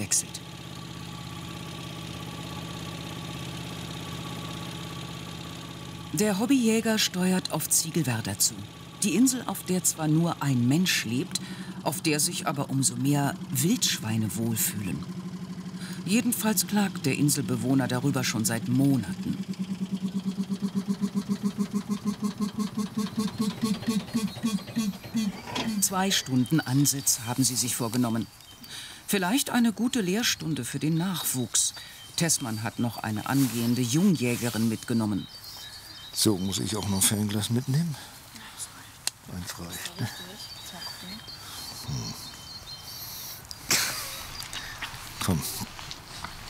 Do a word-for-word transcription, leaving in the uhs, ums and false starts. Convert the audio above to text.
gewechselt. Der Hobbyjäger steuert auf Ziegelwerder zu. Die Insel, auf der zwar nur ein Mensch lebt, auf der sich aber umso mehr Wildschweine wohlfühlen. Jedenfalls klagt der Inselbewohner darüber schon seit Monaten. Zwei Stunden Ansitz haben sie sich vorgenommen. Vielleicht eine gute Lehrstunde für den Nachwuchs. Tessmann hat noch eine angehende Jungjägerin mitgenommen. So, muss ich auch noch Fernglas mitnehmen? Eins reicht, ne? Hm. Komm.